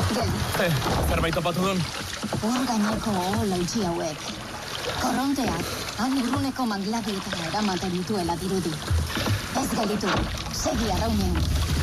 Zerbait topatu duen? Hor gaineko lautxi hauek. Korronteak, han urruneko mangladietara eramaten dituela dirudi. Ez gelitu, segi arraunean.